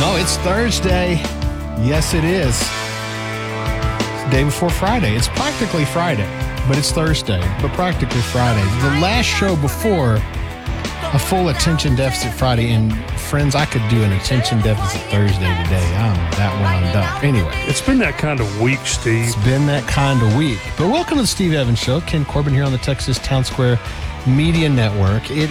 Oh, it's Thursday. Yes, it is. It's the day before Friday. It's practically Friday, but it's Thursday, but practically Friday. The last show before a full attention deficit Friday. And friends, I could do an attention deficit Thursday today. I'm done. Anyway. It's been that kind of week, Steve. It's been that kind of week. But welcome to the Steve Evans Show. Ken Corbin here on the Texas Town Square Media Network. It's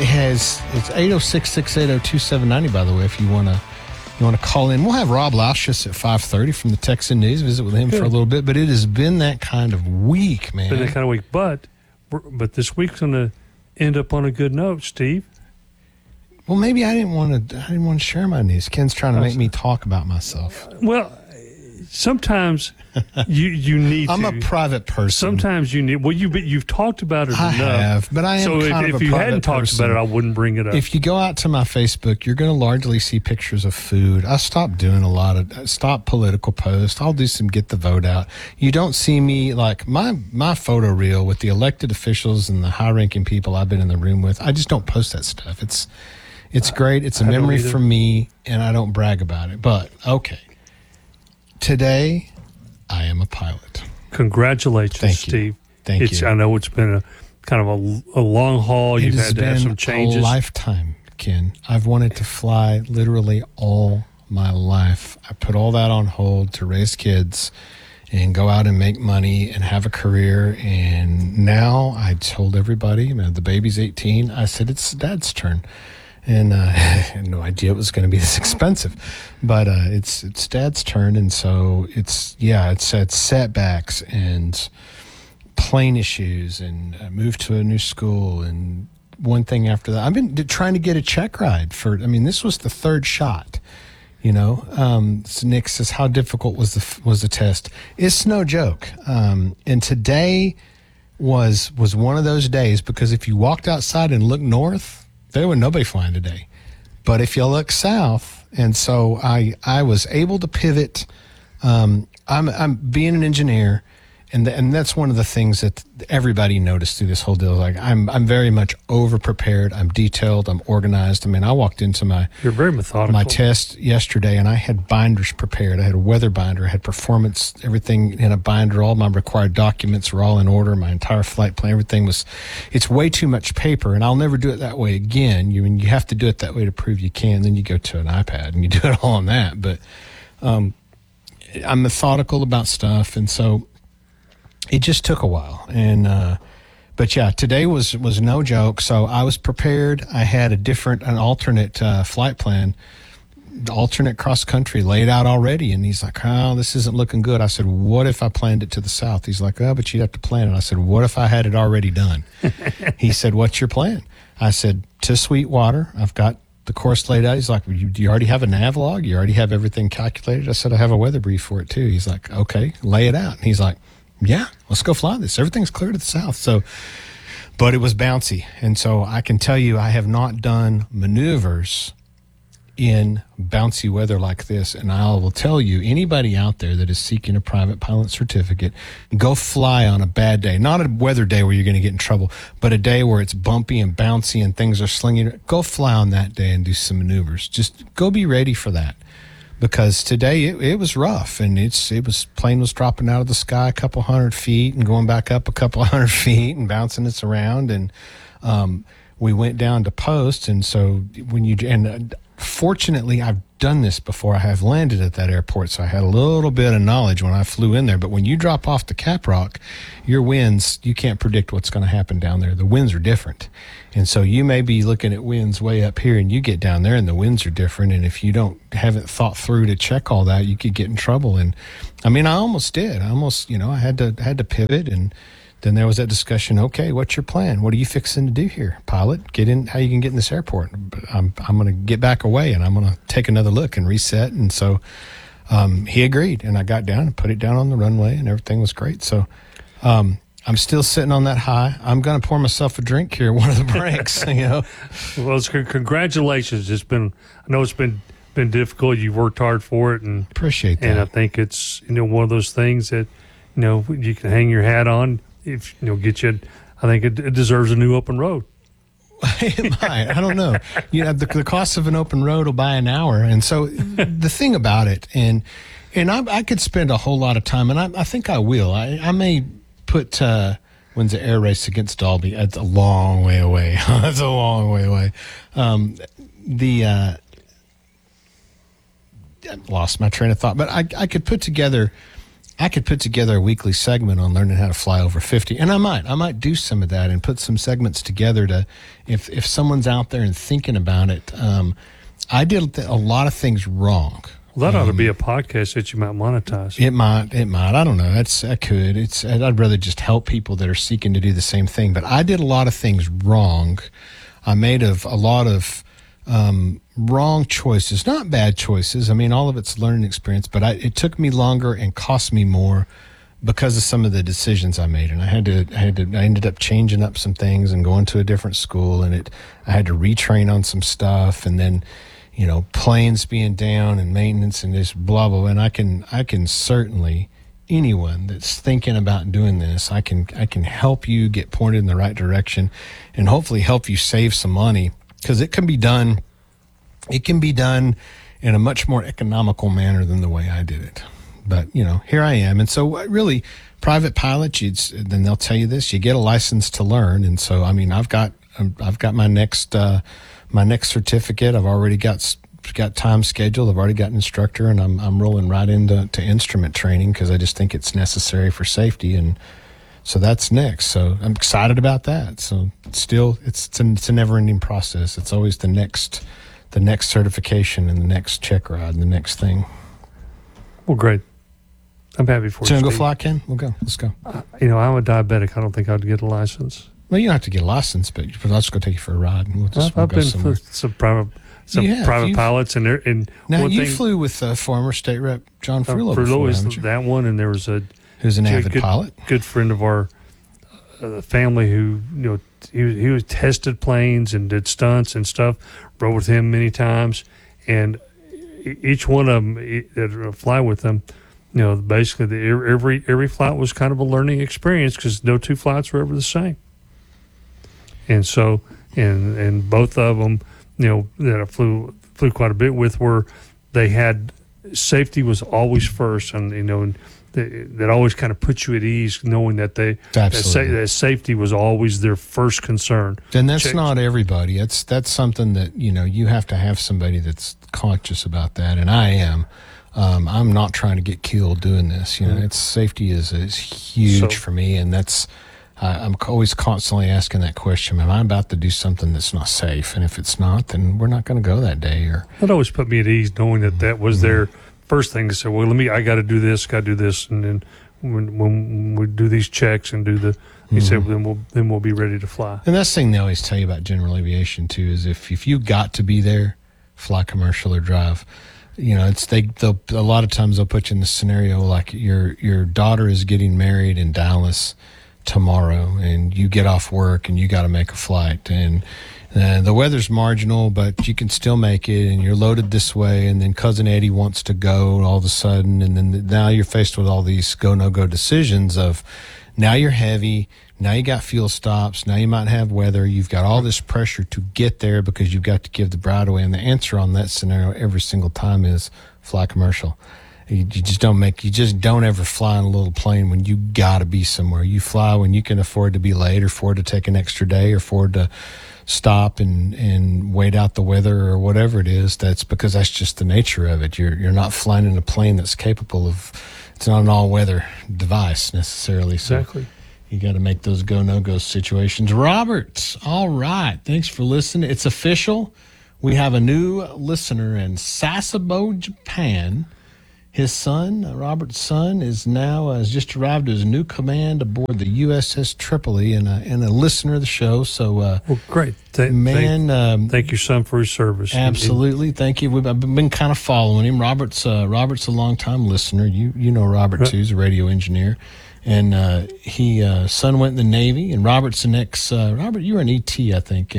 806-680-2790, by the way, if you want to call in. We'll have Rob Lauschus at 5:30 from the Texan News, visit with him for a little bit. But it has been that kind of week, man. Been that kind of week. But this week's going to end up on a good note, Steve. Well, maybe I didn't want to share my news. Ken's trying to make me talk about myself. Well, sometimes you need I'm to. a private person. Sometimes you need. Well, you've talked about it enough. I have, but I am so kind of a private person. if you hadn't talked about it, I wouldn't bring it up. If you go out to my Facebook, you're going to largely see pictures of food. I stopped doing stop political posts. I'll do some get the vote out. You don't see me like my photo reel with the elected officials and the high-ranking people I've been in the room with. I just don't post that stuff. It's great. It's a memory for me, and I don't brag about it. But, okay. Today, I am a pilot. Congratulations, Steve. Thank you. I know it's been a long haul. You've had to have some changes. It has been a lifetime, Ken. I've wanted to fly literally all my life. I put all that on hold to raise kids and go out and make money and have a career. And now I told everybody, the baby's 18. I said, it's Dad's turn. And I had no idea it was going to be this expensive, but it's Dad's turn, and so it's had setbacks and plane issues, and I moved to a new school, and one thing after that. I've been trying to get a check ride this was the third shot. So Nick says, how difficult was the test? It's no joke, and today was one of those days, because if you walked outside and looked north, there was nobody flying today. But if you look south, and so I was able to pivot. I'm being an engineer, and that's one of the things that everybody noticed through this whole deal. Like I'm very much over prepared. I'm detailed. I'm organized. I walked into You're very methodical. My test yesterday, and I had binders prepared. I had a weather binder. I had performance, everything in a binder. All my required documents were all in order. My entire flight plan, everything was. It's way too much paper, and I'll never do it that way again. You have to do it that way to prove you can. Then you go to an iPad and you do it all on that. But I'm methodical about stuff, and so. It just took a while, but yeah, today was no joke. So I was prepared. I had an alternate flight plan, alternate cross country laid out already. And he's like, "Oh, this isn't looking good." I said, "What if I planned it to the south?" He's like, "Oh, but you'd have to plan it." I said, "What if I had it already done?" He said, "What's your plan?" I said, "To Sweetwater. I've got the course laid out." He's like, "Do you already have a nav log? You already have everything calculated?" I said, "I have a weather brief for it too." He's like, "Okay, lay it out." And he's like, "Yeah, let's go fly this. Everything's clear to the south." But it was bouncy. And so I can tell you, I have not done maneuvers in bouncy weather like this. And I will tell you, anybody out there that is seeking a private pilot certificate, go fly on a bad day. Not a weather day where you're going to get in trouble, but a day where it's bumpy and bouncy and things are slinging. Go fly on that day and do some maneuvers. Just go be ready for that. Because today it was rough, and plane was dropping out of the sky a couple hundred feet and going back up a couple hundred feet and bouncing us around, and we went down to post. And so fortunately, I've done this before. I have landed at that airport, so I had a little bit of knowledge when I flew in there. But when you drop off the Caprock, your winds, you can't predict what's going to happen down there. The winds are different. And so you may be looking at winds way up here, and you get down there and the winds are different. And if you haven't thought through to check all that, you could get in trouble. And I almost did. I had to pivot. And then there was that discussion. Okay, what's your plan? What are you fixing to do here, pilot? Get in, how you can get in this airport? I'm going to get back away, and I'm going to take another look and reset. And so he agreed, and I got down and put it down on the runway, and everything was great. So I'm still sitting on that high. I'm going to pour myself a drink here at one of the breaks. Well, congratulations. I know it's been difficult. You've worked hard for it, and appreciate that. And I think it's one of those things that you can hang your hat on. If get you, I think it deserves a new open road. It might. I don't know. The cost of an open road will buy an hour. And so the thing about it, and I could spend a whole lot of time, and I think I will. I may put when's the air race against Dalby? That's a long way away. That's a long way away. I lost my train of thought, but I could put together a weekly segment on learning how to fly over 50, and I might do some of that and put some segments together to, if someone's out there and thinking about it. I did a lot of things wrong. Well, that ought to be a podcast that you might monetize. It might. I don't know. I could. I'd rather just help people that are seeking to do the same thing. But I did a lot of things wrong. I made a lot of wrong choices, not bad choices. I mean, all of it's learning experience, but it took me longer and cost me more because of some of the decisions I made. And I ended up changing up some things and going to a different school, and I had to retrain on some stuff, and then, planes being down and maintenance and this blah, blah, blah. And I can certainly, anyone that's thinking about doing this, I can help you get pointed in the right direction and hopefully help you save some money, because it can be done in a much more economical manner than the way I did it. But, here I am. And so really, private pilot, then they'll tell you this, you get a license to learn. And so, I mean, I've got my next certificate. I've already got time scheduled. I've already got an instructor, and I'm rolling right into instrument training because I just think it's necessary for safety. And so that's next. So I'm excited about that. So still, it's a never-ending process. It's always the next certification and the next check ride and the next thing. Well, great. I'm happy for you. So you want to go fly, Ken? We'll go. Let's go. I'm a diabetic. I don't think I'd get a license. Well, you don't have to get a license, but I'll just go take you for a ride. And I've been for some private pilots, and now you flew with former state rep John Frullo. Frullo is that one, and there was who's an avid pilot, good friend of our family who he was tested planes and did stunts and stuff. Rode with him many times, and each one of them that fly with them, basically every flight was kind of a learning experience because no two flights were ever the same. And so, and both of them, that I flew quite a bit with, were they had safety was always first, and and that always kind of puts you at ease, knowing that that safety was always their first concern. And that's not everybody. That's something that you have to have somebody that's conscious about that, and I am. I'm not trying to get killed doing this. It's safety is huge for me, and that's. I'm always constantly asking that question: am I about to do something that's not safe? And if it's not, then we're not going to go that day. That always put me at ease, knowing that was their first thing to say. Well, I got to do this, and then when we do these checks and do the, he said, then we'll be ready to fly. And that's the thing they always tell you about general aviation too, is if you got to be there, fly commercial or drive. A lot of times they'll put you in the scenario like your daughter is getting married in Dallas tomorrow, and you get off work and you got to make a flight, and the weather's marginal, but you can still make it, and you're loaded this way, and then cousin Eddie wants to go all of a sudden, and then now you're faced with all these go no go decisions of now you're heavy, now you got fuel stops, now you might have weather, you've got all this pressure to get there because you've got to give the bride away. And the answer on that scenario every single time is fly commercial. You just don't ever fly in a little plane when you got to be somewhere. You fly when you can afford to be late, or afford to take an extra day, or afford to stop and wait out the weather or whatever it is. That's because that's just the nature of it. You're not flying in a plane that's capable of, it's not an all-weather device necessarily. So exactly. You got to make those go, no-go situations. Robert, all right. Thanks for listening. It's official. We have a new listener in Sasebo, Japan. His son, Robert's son, is now has just arrived as a new command aboard the USS Tripoli and a listener of the show. So, well, great, thank your son for his service. Absolutely, thank you. I've been kind of following him. Robert's a longtime listener. You know Robert too. He's a radio engineer, and son went in the Navy, and Robert's the next. Robert, you were an ET, I think,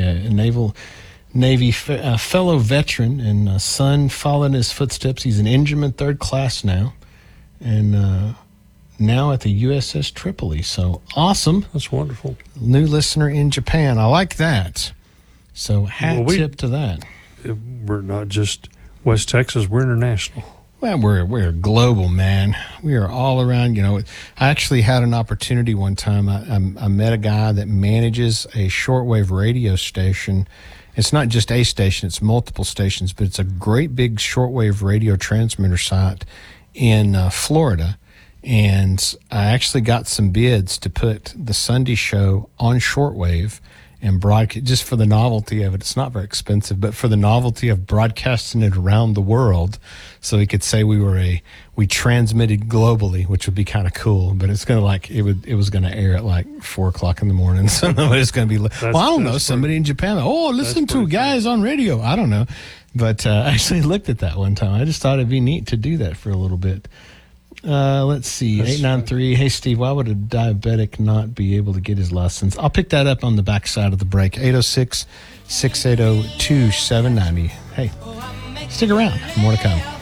Navy fellow veteran, and son followed in his footsteps. He's an engineman, 3rd class now, and now at the USS Tripoli. So awesome. That's wonderful. New listener in Japan. I like that. So hat tip to that. We're not just West Texas, we're international. Well, we're global, man. We are all around. I actually had an opportunity one time. I met a guy that manages a shortwave radio station. It's not just a station; it's multiple stations, but it's a great big shortwave radio transmitter site in Florida. And I actually got some bids to put the Sunday show on shortwave and broadcast, just for the novelty of it. It's not very expensive, but for the novelty of broadcasting it around the world, so we could say we transmitted globally, which would be kind of cool. But it's gonna it was gonna air at like 4:00 in the morning, so nobody's gonna be. I don't know. Somebody in Japan. Oh, listen to guys on radio. I don't know, but I actually looked at that one time. I just thought it'd be neat to do that for a little bit. Let's see. 893. Hey, Steve, why would a diabetic not be able to get his license? I'll pick that up on the backside of the break. 806-680-2790. Hey, stick around. More to come.